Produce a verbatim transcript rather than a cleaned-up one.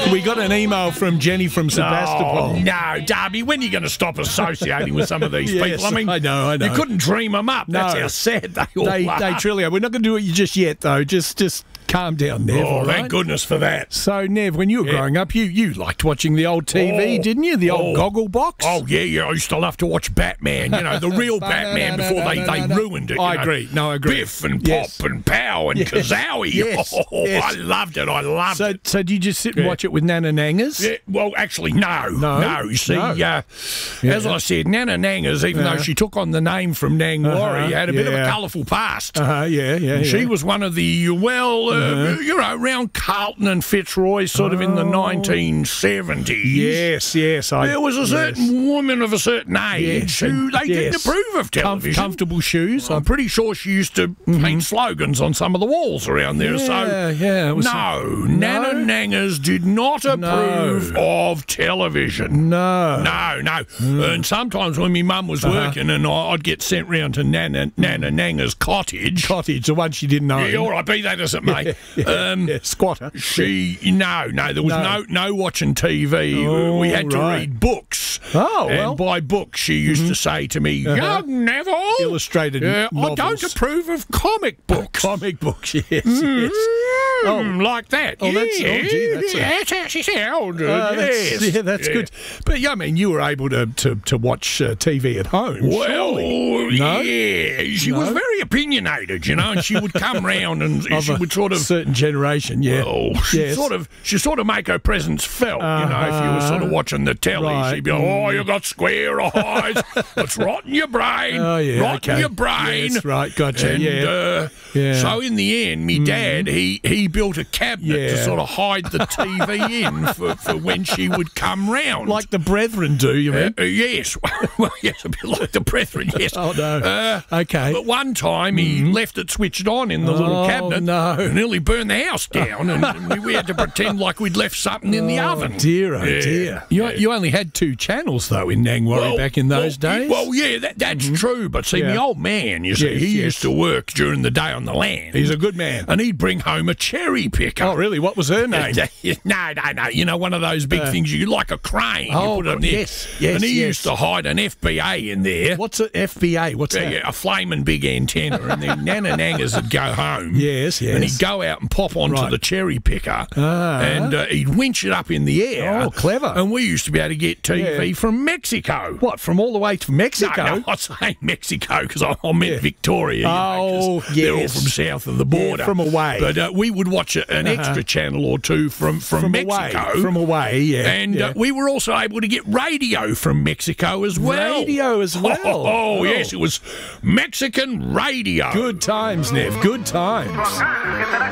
We got an email from Jenny from Sebastopol. Oh, no, Darby, when are you going to stop associating with some of these Yes, people? I mean, I know, I know. You couldn't dream them up. No. That's how sad they all They, are. they truly are. We're not going to do it just yet, though. Just, just calm down, Nev. Oh, all thank right? goodness for that. So, Nev, when you were Yeah. growing up, you, you liked watching the old T V, Oh, didn't you? The old oh. goggle box. Oh, yeah, yeah. I used to love to watch Batman, you know, the real Batman before they, they ruined it. you I know. agree. No, I agree. Biff and Pop Yes. and Pow and Yes. Kazowie. Yes. Oh, Yes. I loved it. I loved So, it. so do you just sit and Yeah. watch it with Nana Nangers? Yeah, well, actually, no. No? You see, No. Uh, as I said, Nana Nangers, even Yeah. though she took on the name from Nangwarry, Uh-huh, had a bit of a yeah. colourful past. Uh-huh, yeah, yeah, She yeah. was one of the, well, uh, Uh-huh. you know, around Carlton and Fitzroy, sort of in the Oh. nineteen seventies. Yes, yes. I, There was a certain yes. woman of a certain age Yes, who they didn't yes. approve of Com- television. comfortable shoes. I'm pretty sure she used to paint slogans on some of the walls around there. Yeah, so, yeah, it was- no, Nana Nangers did not approve of television. No. No, no. And sometimes when my mum was Uh-huh. working and I- I'd get sent round to Nana, Nana Nanger's cottage. Cottage, the one she didn't own. Yeah, all right, be that as it may. Yeah, um, yeah, squatter. She, no, no, there was no, No. no, watching T V. Oh, we had to right. read books. Oh, and well. by books, she used to say to me, Uh-huh. young Neville. Illustrated Yeah, I novels. don't approve of comic books. Comic books, yes, yes. Oh, like that. Oh, that's- oh, yeah, gee, that's a- yeah, that's how she sounded. Uh, yes. that's, yeah, that's good. But yeah, I mean, you were able to to, to watch uh, T V at home. Well, surely. No? yeah, she No? was very opinionated, you know, and she would come round and Of she a would sort of certain generation, yeah. Oh, she Yes. sort of, she sort of make her presence felt. You know, if you were sort of watching the telly, Right. she'd be like, "Oh, you got square eyes. It's rotten your brain. Oh, yeah, rotten okay. your brain." Yes, right, gotcha, And, yeah. Uh, Yeah. So in the end, me dad, he he built a cabinet to Yeah. sort of hide the T V in for, for when she would come round. Like the brethren do, you Uh, mean? uh, yes, well, yes, a bit like the brethren, yes. Oh, no. Uh, Okay. But one time he left it switched on in the little Oh, cabinet. no. And nearly burned the house down, and, and we, we had to pretend like we'd left something in the Oh, oven. dear, oh Yeah. dear. You, you only had two channels, though, in Nangwarry Well, back in those well, days? Well, yeah, that, that's true. But see, Yeah. my old man, you see, Yes, he yes. used to work during the day on the land. He's a good man. And he'd bring home a cherry picker. Oh, really? What was her name? No, no, no. You know, one of those big Uh, things, you like a crane. Oh, you put it in there. yes, yes, And he yes. used to hide an F B A in there. What's an F B A? What's Yeah, that? yeah, a flaming big antenna, and then Nana Nangers would go home. Yes, yes. And he'd go out and pop onto Right. the cherry picker, Ah. and uh, he'd winch it up in the air. Oh, clever. And we used to be able to get T V Yeah. from Mexico. What, from all the way to Mexico? No, no, I'm saying Mexico because I, I meant Yeah. Victoria. You know, 'cause Oh, they're all yes. from south of the border, Yeah, from away. But uh, we would watch a, an Uh-huh. extra channel or two from from, From Mexico. away. From away, yeah. And yeah. Uh, we were also able to get radio from Mexico as well. Radio as well. Oh, Oh. yes, it was Mexican radio. Good times, Nev. Good times.